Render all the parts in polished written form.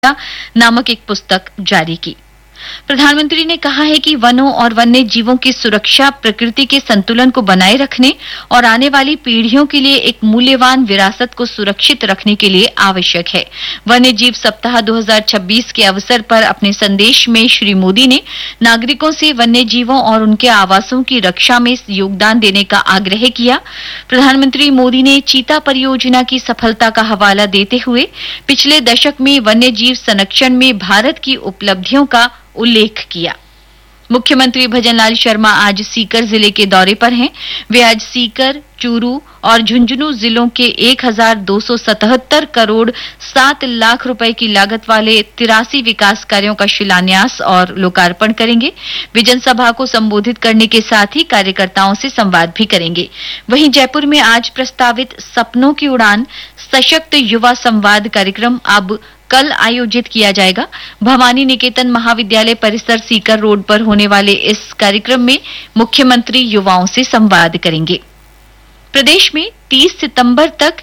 नामक एक पुस्तक जारी की। प्रधानमंत्री ने कहा है कि वनों और वन्य जीवों की सुरक्षा प्रकृति के संतुलन को बनाए रखने और आने वाली पीढ़ियों के लिए एक मूल्यवान विरासत को सुरक्षित रखने के लिए आवश्यक है। वन्य जीव सप्ताह 2026 के अवसर पर अपने संदेश में श्री मोदी ने नागरिकों से वन्य जीवों और उनके आवासों की रक्षा में योगदान देने का आग्रह किया। प्रधानमंत्री मोदी ने चीता परियोजना की सफलता का हवाला देते हुए पिछले दशक में वन्य जीव संरक्षण में भारत की उपलब्धियों का उल्लेख किया। मुख्यमंत्री भजनलाल शर्मा आज सीकर जिले के दौरे पर हैं। वे आज सीकर, चूरू और झुंझुनू जिलों के 1277 करोड़ 7 लाख रुपए की लागत वाले 83 विकास कार्यों का शिलान्यास और लोकार्पण करेंगे। वे जनसभा को संबोधित करने के साथ ही कार्यकर्ताओं से संवाद भी करेंगे। वहीं जयपुर में आज प्रस्तावित सपनों की उड़ान सशक्त युवा संवाद कार्यक्रम अब कल आयोजित किया जाएगा। भवानी निकेतन महाविद्यालय परिसर सीकर रोड पर होने वाले इस कार्यक्रम में मुख्यमंत्री युवाओं से संवाद करेंगे। प्रदेश में 30 सितंबर तक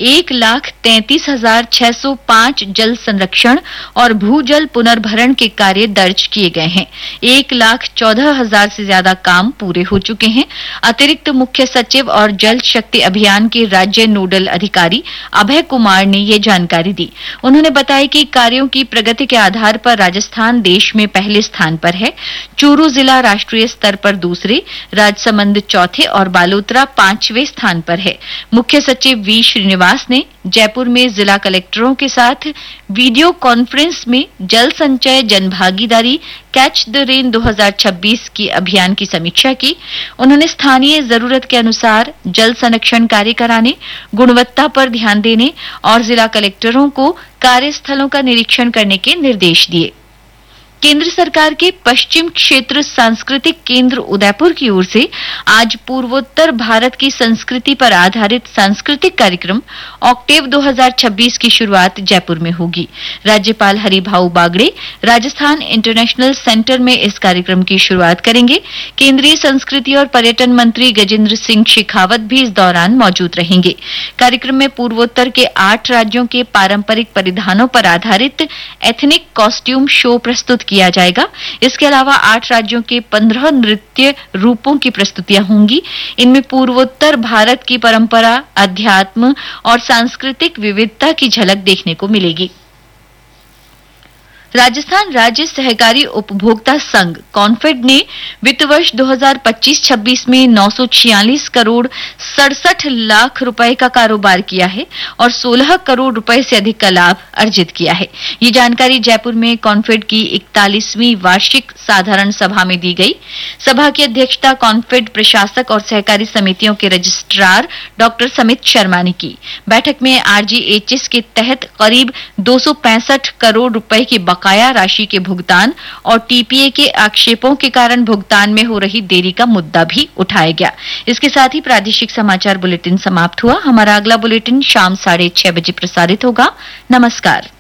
1,33,605 जल संरक्षण और भूजल पुनर्भरण के कार्य दर्ज किए गए हैं। 1,14,000 से ज्यादा काम पूरे हो चुके हैं। अतिरिक्त मुख्य सचिव और जल शक्ति अभियान के राज्य नोडल अधिकारी अभय कुमार ने ये जानकारी दी। उन्होंने बताया कि कार्यों की प्रगति के आधार पर राजस्थान देश में पहले स्थान पर है। चूरू जिला राष्ट्रीय स्तर पर दूसरे, राजसमंद चौथे और बालोतरा 5वें स्थान पर है। मुख्य सचिव वी श्रीनिवास ने जयपुर में जिला कलेक्टरों के साथ वीडियो कॉन्फ्रेंस में जल संचय जनभागीदारी कैच द रेन 2026 की अभियान की समीक्षा की। उन्होंने स्थानीय जरूरत के अनुसार जल संरक्षण कार्य कराने, गुणवत्ता पर ध्यान देने और जिला कलेक्टरों को कार्यस्थलों का निरीक्षण करने के निर्देश दिए। केंद्र सरकार के पश्चिम क्षेत्र सांस्कृतिक केंद्र उदयपुर की ओर से आज पूर्वोत्तर भारत की संस्कृति पर आधारित सांस्कृतिक कार्यक्रम ऑक्टेव 2026 की शुरुआत जयपुर में होगी। राज्यपाल हरिभाऊ बागड़े राजस्थान इंटरनेशनल सेंटर में इस कार्यक्रम की शुरुआत करेंगे। केंद्रीय संस्कृति और पर्यटन मंत्री गजेंद्र सिंह शेखावत भी इस दौरान मौजूद रहेंगे। कार्यक्रम में पूर्वोत्तर के 8 राज्यों के पारंपरिक परिधानों पर आधारित एथनिक कॉस्ट्यूम शो प्रस्तुत किया जाएगा। इसके अलावा 8 राज्यों के 15 नृत्य रूपों की प्रस्तुतियां होंगी। इनमें पूर्वोत्तर भारत की परंपरा, अध्यात्म और सांस्कृतिक विविधता की झलक देखने को मिलेगी। राजस्थान राज्य सहकारी उपभोक्ता संघ कॉन्फेड ने वित्त वर्ष 2025-26 में 946 करोड़ 67 लाख रुपए का कारोबार किया है और 16 करोड़ रुपए से अधिक का लाभ अर्जित किया है। ये जानकारी जयपुर में कॉन्फेड की 41वीं वार्षिक साधारण सभा में दी गई। सभा की अध्यक्षता कॉन्फेड प्रशासक और सहकारी समितियों के रजिस्ट्रार डॉक्टर समित शर्मा ने की। बैठक में आरजीएचएस के तहत करीब 265 करोड़ रुपए की बकाया राशि के भुगतान और टीपीए के आक्षेपों के कारण भुगतान में हो रही देरी का मुद्दा भी उठाया गया। इसके साथ ही प्रादेशिक समाचार बुलेटिन समाप्त हुआ। हमारा अगला बुलेटिन शाम 6:30 बजे प्रसारित होगा। नमस्कार।